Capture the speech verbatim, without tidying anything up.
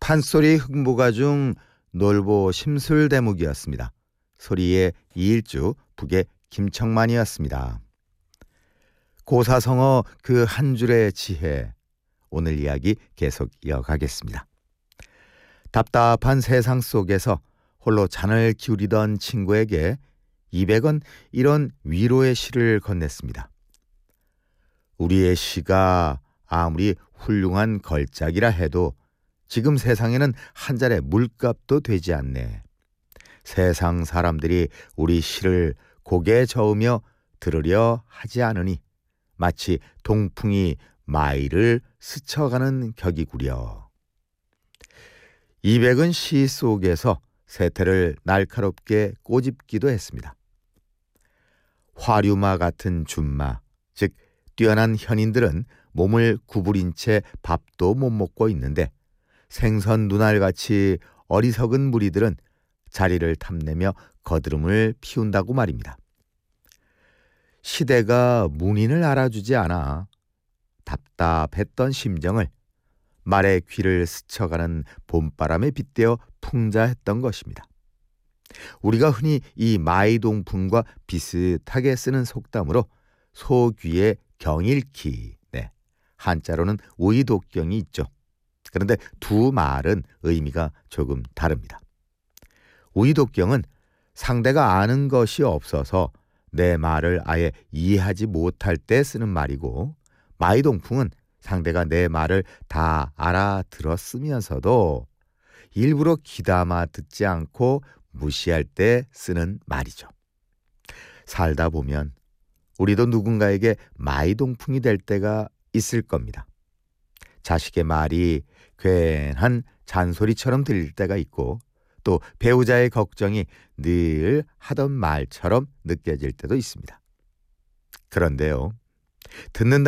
판소리 흥부가 중 놀보 심술대목이었습니다. 소리의 이일주, 북의 김청만이었습니다. 고사성어 그 한 줄의 지혜, 오늘 이야기 계속 이어가겠습니다. 답답한 세상 속에서 홀로 잔을 기울이던 친구에게 이백은 이런 위로의 시를 건넸습니다. 우리의 시가 아무리 훌륭한 걸작이라 해도 지금 세상에는 한 잔의 물값도 되지 않네. 세상 사람들이 우리 시를 고개 저으며 들으려 하지 않으니 마치 동풍이 마이를 스쳐가는 격이구려. 이백은 시 속에서 세태를 날카롭게 꼬집기도 했습니다. 화류마 같은 준마, 즉 뛰어난 현인들은 몸을 구부린 채 밥도 못 먹고 있는데 생선 눈알같이 어리석은 무리들은 자리를 탐내며 거드름을 피운다고 말입니다. 시대가 문인을 알아주지 않아 답답했던 심정을 말의 귀를 스쳐가는 봄바람에 빗대어 풍자했던 것입니다. 우리가 흔히 이 마이동풍과 비슷하게 쓰는 속담으로 소귀의 경읽히, 네, 한자로는 우이독경이 있죠. 그런데 두 말은 의미가 조금 다릅니다. 우이독경은 상대가 아는 것이 없어서 내 말을 아예 이해하지 못할 때 쓰는 말이고, 마이동풍은 상대가 내 말을 다 알아들었으면서도 일부러 귀담아 듣지 않고 무시할 때 쓰는 말이죠. 살다 보면 우리도 누군가에게 마이동풍이 될 때가 있을 겁니다. 자식의 말이 괜한 잔소리처럼 들릴 때가 있고, 또 배우자의 걱정이 늘 하던 말처럼 느껴질 때도 있습니다. 그런데요, 듣는다